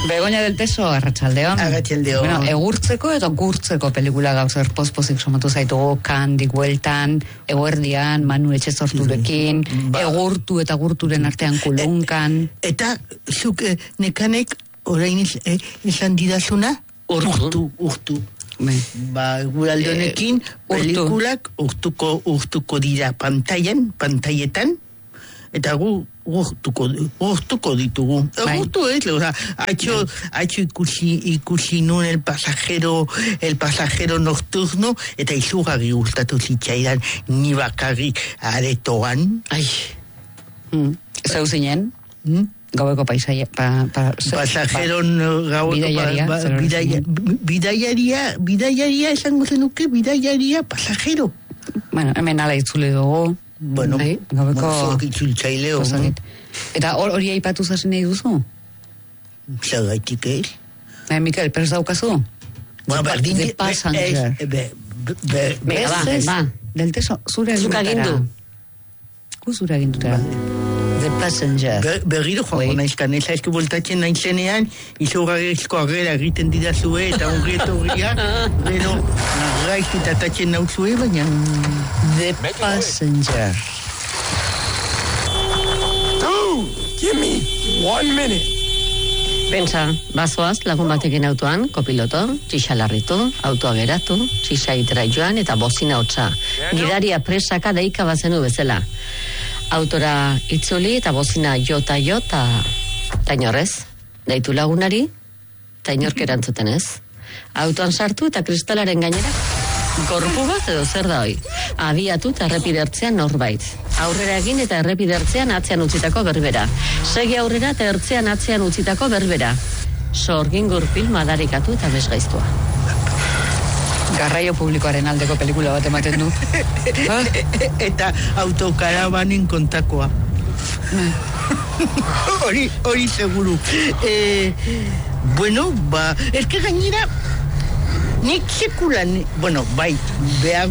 Begoña del Teso, arratsaldeon. Arratsaldeon. Bueno, egurtzeko edo gurtzeko pelikula gauzer pospozik somatu zaitugu, kandik bueltan, eguerdian, Manu Etxezorturekin, egurtu eta gurturen artean kulunkan. Eta, zuk nekanek, orain izan didazuna? Urtu. Guralde honekin, pelikulak urtuko dira pantaietan, eta urtuko ditugu. Urtu ez, atxo ikusi nun el pasajero nocturno, eta izugarri gustatu zitzaidan ni bakarri aretoan. Zeu zinen? Gaueko paisaia, pasajero bidaiaria esango zenuke, bidaiaria pasajero. Bueno, hemen ala itzule dugu. Bueno, gaueko itzultzaileo. Eta hori aipatu zazen nahi duzu? Zagaitik ez? Mikel, prez daukazu? Berdin, The Passenger. Del Teso, zure agindutara. Zure agindutara. The Passenger. Berriro joango naizkan, ez aizko voltatzen nahizenean, izogarrizko agera egiten didazue, eta ongieto horria, gero, gaizki tatatzen nauzue, baina... The Passenger. Dude, give me 1 minute. Pentsa, bazoaz, lagun batekin autoan, kopiloto, txixalarritu, autoa geratu, txixaitera joan eta bozina hotza. Gidaria presaka deika bazenu bezala. Autora itzuli eta bozina jota, tainorrez, deitu lagunari, tainork erantzuten ez. Autoan sartu eta kristalaren gainera, gorpu bat edo zer da hoi. Abiatu eta errepidertzean norbait. Aurrera egin eta errepidertzean atzean utzitako berbera. Segi aurrera eta ertzean atzean utzitako berbera. Sorgin gurpil madarikatu eta besgaiztua. Garraio publikoaren aldeko pelikula bat ematen du. Eta autokarabanen kontakoa. Hori seguru. Bueno, eske gainera, nik sekulan, behar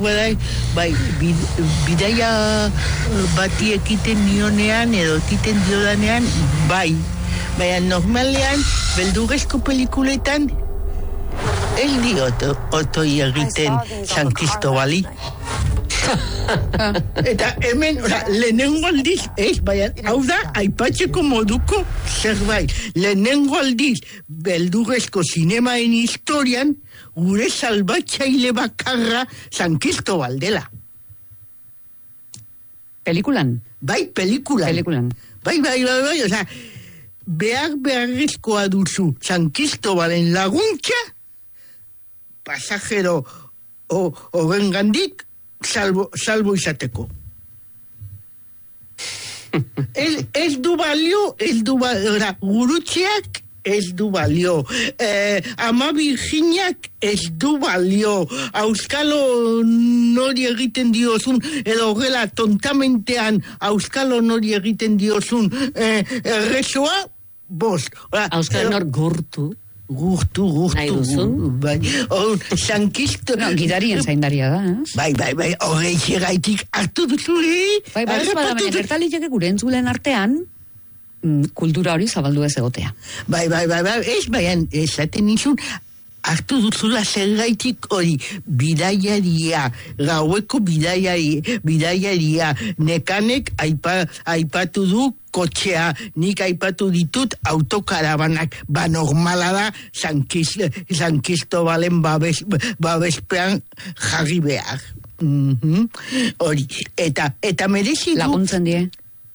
bidaia bati ekiten nionean edo ekiten diodanean, baina normalean, beldurrezko pelikuletan, ez diot otoi egiten San Cristobali. Eta hemen, lehenengo aldiz, hau da, aipatzeko moduko zerbait. Lehenengo aldiz, beldurrezko zinemaen historian, gure salbatzaile bakarra San Cristobal dela. Pelikulan? Bai, pelikulan. Bai, oza, beharrezkoa duzu San Cristobalen laguntza, pasajero horren gandik, salbo izateko. Ez du balio, gurutxeak ez du balio, ama Virginiak ez du balio, auskalo nori egiten diozun, edo horrela tontamentean auskalo nori egiten diozun, errezoa, bost. Auskalo nor gurtu. Gurtu. Nahi duzun? Bai, Sankisto... Gidarien zaindaria da, Bai, horrei xeraitik hartu duzu, Bai, baina gertaliteke gure entzulen artean, kultura hori zabaldu ez egotea. Bai, ez baian, esaten nizun, hartu duzula zergaitik hori, bidaiaria, gaueko bidaiaria, nekanek aipatu du kotxea, nik aipatu ditut autokarabanak, normala da San Cristobalen babespean jarri behar. Hori, eta merezi du... Laguntzen die?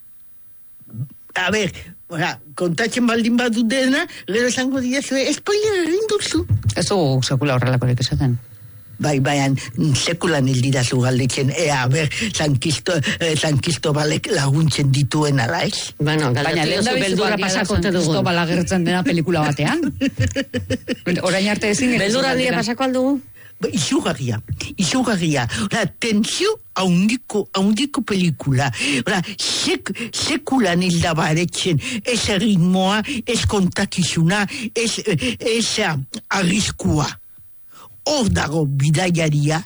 A ber, kontatzen baldin badu dena, gero esango dira zuen, spoiler egin duzu. Ez dugu sekula horrelakorik esaten. Bai, sekulan hildidazu galdetzen, San Cristobalek laguntzen dituen ala ez? Baina, lehen da beldurra pasako te dugu. Cristobal agertzen dena pelikula batean. Orain arte ezin. Beldurra dia pasako aldugu? Izugarria. Tensio haundiko pelikula. Sekulan hilda baretzen, ez ritmoa, ez kontakizuna, ez arriskua. Hor dago bidaiaria,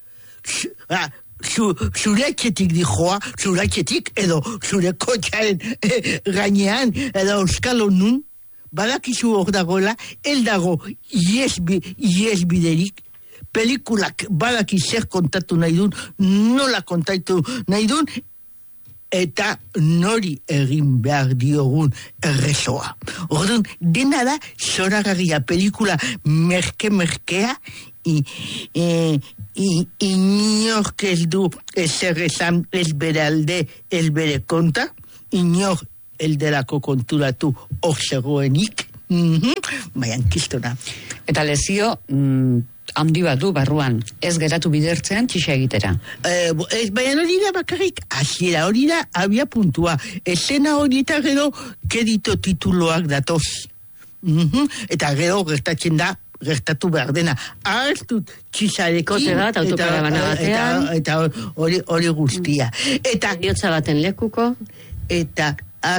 zure etxetik dijoa, edo zure kotxaren gainean, edo euskalo nun, badakizu hor dagoela, el dago iesbiderik, pelikulak badaki zer kontatu nahi duen, nola kontatu nahi duen, eta nori egin behar diogun errezoa. Orduan, dena da, zoragarria pelikula merkea, inork ez du ezer esan ez bere alde, ez bere konta, inor elderako konturatu hor zegoenik, baina kistona. Eta lezio handi bat du barruan, ez geratu bidertzean txixa egitera. Baina hori da bakarrik, hasiera hori da, abia puntua. Esena hori eta gero kedito tituloak datoz. Eta gero gertatu behar dena. Artut txixarekin. Kote bat, autokarabana batean. Eta hori guztia. Eta Biotza baten lekuko. Eta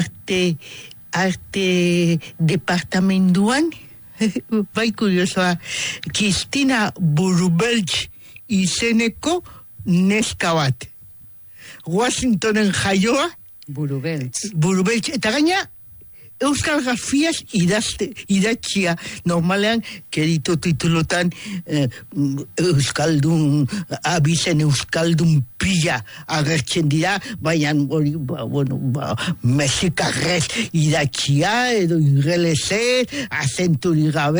arte departamentuan, bai kuriosoa, Kristina Burubeltz izeneko neska bat. Washingtonen jaioa. Burubeltz. Eta gaina, euskal grafiaz idatxia. Normalean, kedito titulotan, euskaldun, abizen euskaldun pila agertzen dira, baina hori, mexikarrez idatxia, edo ingelesez, azenturik gabe,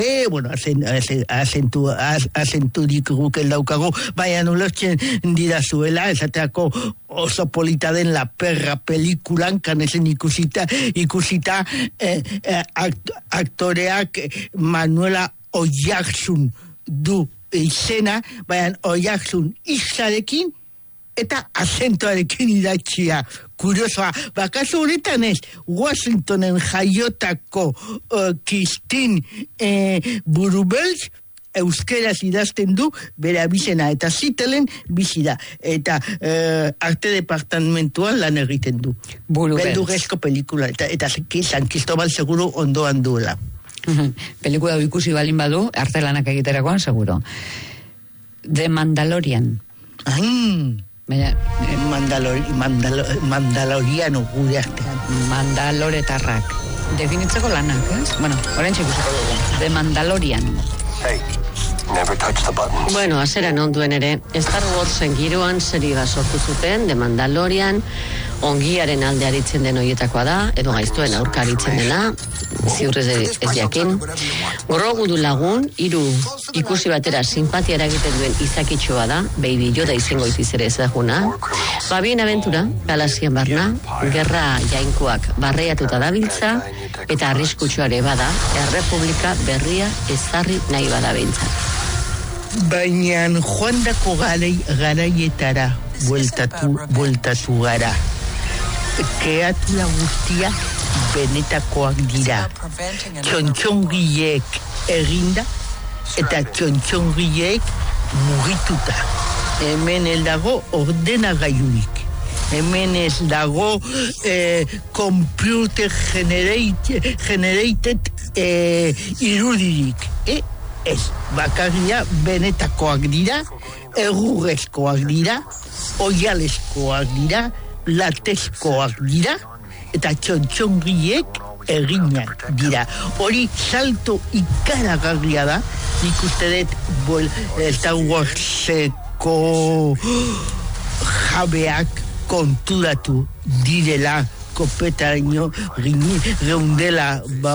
azenturik gukel daukago, baina ulertzen dira zuela, esateako oso polita den La Perra pelikulan, kanezen ikusita aktoreak Manuela Oyarzun du izena, baina Oyarzun izarekin eta azentoarekin idatxia. Kuriosoa, bakazu horretan ez, Washingtonen jaiotako Kristin Burubeltz euskeraz idazten du bere abizena, eta zitelen bizi da, eta arte departamentuan lan egiten du. Beldurrezko pelikula, eta San Cristobal seguro ondoan duela. Pelikula ikusi balin badu, arte lanak egiterakoan seguro. The Mandalorian. Mandaloriano gure artean. Mandaloretarrak. Definitzeko lanak, ez? Bueno, orain txikusiko dugu. The Mandalorian. Hey, never touch the buttons. Bueno, azeran onduen ere, Star Warsen giroan seri bat sortu zuten, The Mandalorian, ongiaren alde aritzen den horietakoa da, edo gaiztuen aurka aritzen dela, ziurrez ez jakin. Grogu du lagun, 3 ikusi batera simpatia eragiten duen izakitxoa da, Baby Yoda izango itiz ere ezaguna. Bien aventura, galazian barna, gerra jainkoak barreiatuta dabiltza, eta arriskutsuare bada, errepublika berria ezarri nahi bada behintzat. Baina joandako garaietara bueltatu gara. Kreatura guztia benetakoak dira. Txontxongiek eginda eta txontxongiek mugituta. Hemen ez dago ordenagailurik. Hemen ez dago computer generated irudirik. Ez, bakarria benetakoak dira, egurrezkoak dira, oialezkoak dira, latezkoak dira, eta txontxongiek eginak dira. Hori salto ikaragarria da, nik uste dut Star Warseko jabeak konturatu direla, kopetaraino geundela,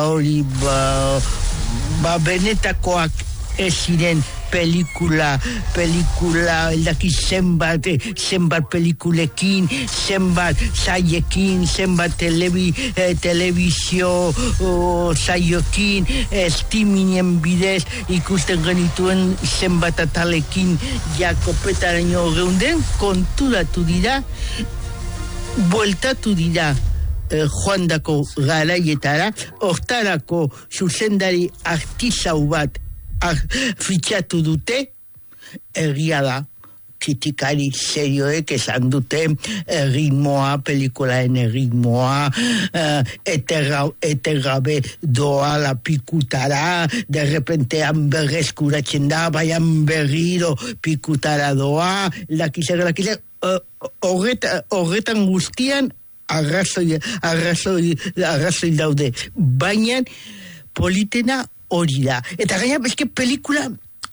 benetakoak ez ziren pelikula eldaki zenbat pelikulekin, zenbat saiekin, zenbat telebizio saiokin, streamingen bidez ikusten genituen zenbat atalekin jakopetaraino geunden, konturatu dira, bueltatu dira joandako garaietara, hortarako zuzendari artisau bat fitxatu dute, egia da, kritikari serioek esan dute ritmoa, pelikulaen ritmoa, etergabe doa la pikutara, de repentean berreskuratzen da, baian berriro pikutara doa, lakizera, horretan guztian arrazoi daude. Baina politena hori da. Eta gaina, eske pelikula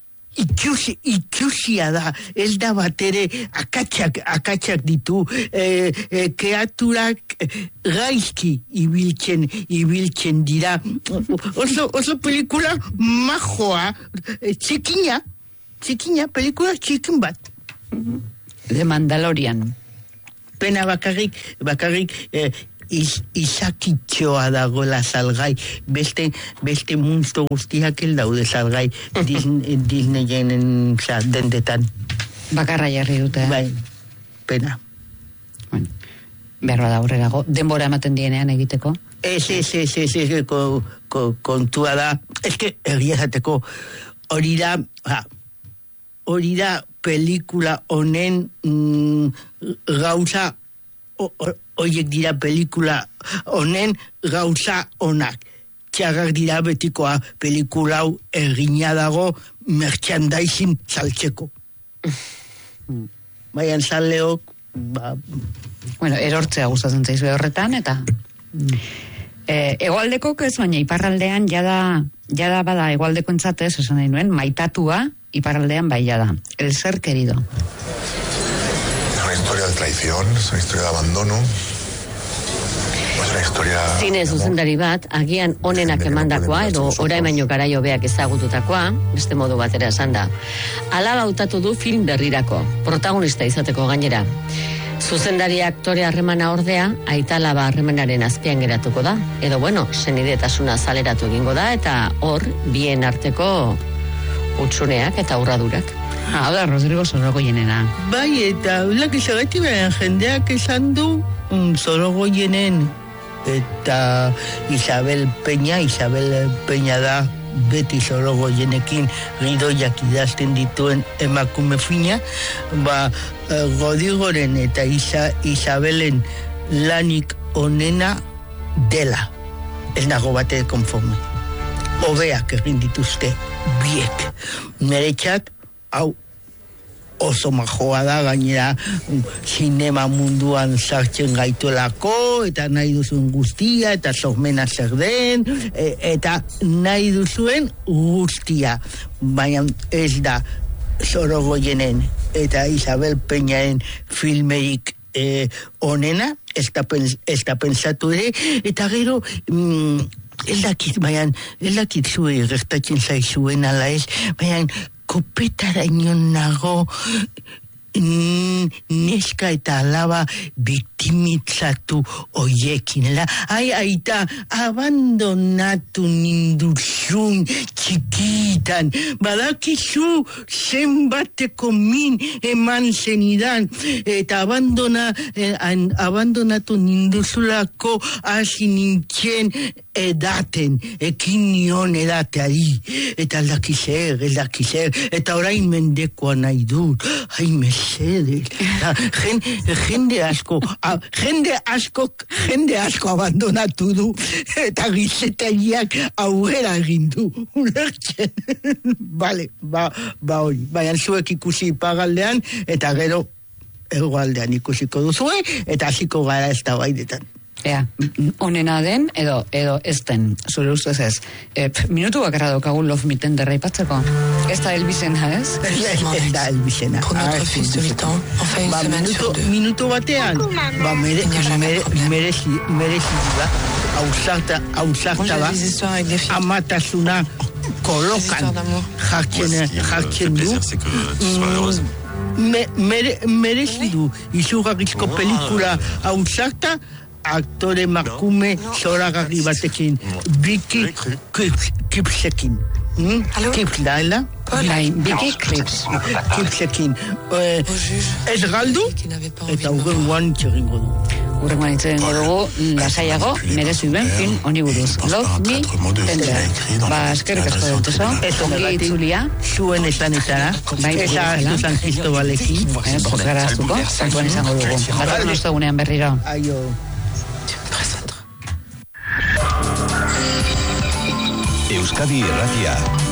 ikusia da, ez da batere akatsak ditu, kreaturak gaizki ibiltzen dira. Oso pelikula majoa, txikina, pelikula txikin bat. The Mandalorian. Pena bakarrik izakitxoa dagoela salgai, beste munsto guztiak el daude salgai Disneyen dendetan. Bakarra jarri dute. Bai, pena. Bueno, behar bada aurrerago. Denbora ematen dienean egiteko? Kontua da. Ez que egiazateko hori da pelikula honen gauza oiek dira pelikula honen gauza onak. Txarrak dira betikoa pelikula hau egina dago merchandising saltzeko. Baian zaleok, Bueno, erortzea gustatzen zaizu horretan, eta hegoaldeko ez, baina iparraldean jada bada hegoaldeko entzatez, esan nahi nuen, maitatua iparraldean bai jada. El ser querido. Es una historia de traición, es una historia de abandono. Es una historia... Zine zuzendari bat, agian onenak emandakoa, edo orain baino garaio beak ezagututakoa, beste modu batera esan da. Hala hautatu du film berrirako, protagonista izateko gainera. Zuzendari aktore harremana ordea, aita-alaba harremanaren azpian geratuko da. Edo bueno, senidetasuna zaleratu egingo da, eta hor, bien arteko utsuneak eta urradurak. Hau da, Rodrigo Sorogoyenena. Bai, eta ulak izagati behar jendeak esan du Sorogoyenen eta Isabel Peña da beti Sorogoyenekin gidoiak idazten dituen emakume fina, Godigoren eta Isabelen lanik onena dela. Ez nago bate konforme. Hobeak egin dituzte biek. Neretzat, hau oso majoa da, gainera sinema munduan sartzen gaituelako, eta nahi duzuen guztia, eta sormena zer den, eta nahi duzuen guztia. Baina ez da Sorogoyenen eta Isabel Peñaen filmerik onena, ez da pensatu ere, eta gero... Ez dakit zue gertatzen zaizuen ala ez, baina kopetara inon nago neska eta alaba biktimitzatu oiekin. Aita, abandonatu ninduzun txikitan, badakizu zenbateko min eman zenidan, eta abandonatu ninduzulako hasi nintzen edaten, ekin nion edateari, eta aldaki zer, eta orain mendekoa nahi dut, mesedez, jende asko abandonatu du, eta gizetariak aurrera egin du, ulertzen. Bale, hori, baina zuek ikusi ipagaldean, eta gero hegoaldean ikusiko duzue, eta hasiko gara ez da baidetan. Ea, onena den, edo ez den, zure ustez ez. Minutu bakarra daukagun Love Me Tender aipatzeko. Ez da Elvisena, ez? Ez da Elvisena. Minutu batean, merezi da, hausarta da, amatasuna kolokan jartzen du. Merezi du, izugarrizko pelikula hausarta, aktore makume zoragarri batekin, Vicky Kripsekin. Krips da, ela? Vicky Krips. Kripsekin. Ez galdu, eta urrengoan itxeringo du. Urrengoan itxeringo dugu, lasaiago, merezi duen film honi buruz. Love Me Tender. Eskerrik asko dut eso. Ongi itzulia. Zuen esanetara. Eta San Cristobalekin. Gara aztuko, santuan izango dugu. Batak nostegunean berriro. Aio. Euskadi Irratia